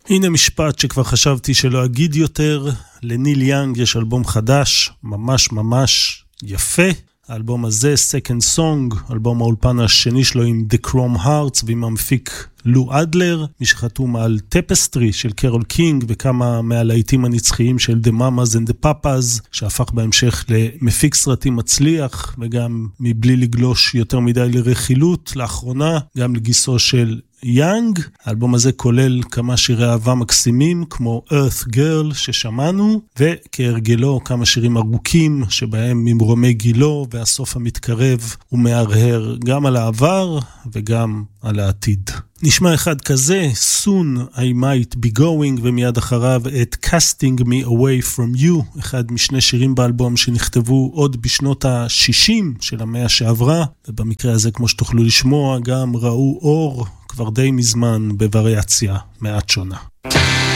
הנה משפט שכבר חשבתי שלא אגיד יותר, לניל יאנג יש אלבום חדש, ממש ממש יפה. האלבום הזה, Second Song, אלבום האולפן השני שלו עם The Chrome Hearts ועם המפיק לו אדלר, מי שחתום על טפסטרי של קרול קינג וכמה מהלהיטים הנצחיים של The Mamas and the Papas, שהפך בהמשך למפיק סרטים מצליח, וגם מבלי לגלוש יותר מדי לרכילות, לאחרונה גם לגיסו של יאנג. האלבום הזה כולל כמה שירי אהבה מקסימים כמו Earth Girl ששמענו, וכהרגלו כמה שירים ארוכים שבהם ממרומי גילו והסוף המתקרב ומהרהר גם על העבר וגם על העתיד. נשמע אחד כזה, Soon I Might Be Going, ומיד אחריו את Casting Me Away From You, אחד משני שירים באלבום שנכתבו עוד בשנות ה-60 של המאה שעברה, ובמקרה הזה כמו שתוכלו לשמוע גם ראו אור כבר די מזמן בווריאציה מעט שונה.